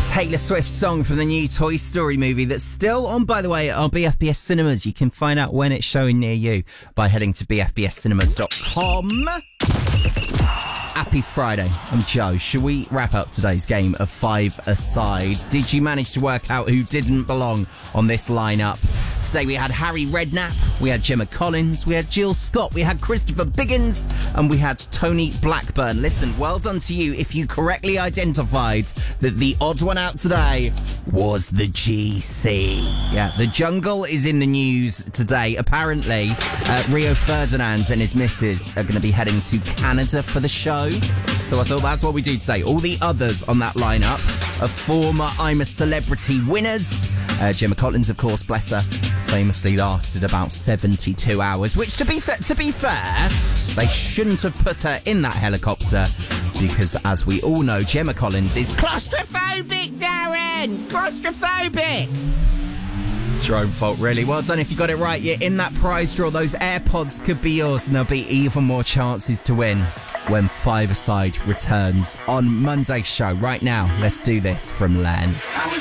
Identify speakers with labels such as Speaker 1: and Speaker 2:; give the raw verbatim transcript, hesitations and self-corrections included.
Speaker 1: Taylor Swift song from the new Toy Story movie that's still on, by the way, at our B F B S cinemas. You can find out when it's showing near you by heading to b f b s cinemas dot com. Happy Friday. I'm Joe. Shall we wrap up today's game of five-a-side? Did you manage to work out who didn't belong on this lineup? Today we had Harry Redknapp, we had Gemma Collins, we had Jill Scott, we had Christopher Biggins, and we had Tony Blackburn. Listen, well done to you if you correctly identified that the odd one out today was the G C. Yeah, the jungle is in the news today. Apparently, uh, Rio Ferdinand and his missus are going to be heading to Canada for the show. So I thought that's what we do today. All the others on that lineup are former I'm a Celebrity winners. Uh, Gemma Collins, of course, bless her, famously lasted about seventy-two hours, which, to be fa- to be fair, they shouldn't have put her in that helicopter because, as we all know, Gemma Collins is claustrophobic, Darren! Claustrophobic! It's your own fault, really. Well done if you got it right. You're in that prize draw. Those AirPods could be yours, and there'll be even more chances to win when Five-A-Side returns on Monday's show. Right now, let's do this from Len.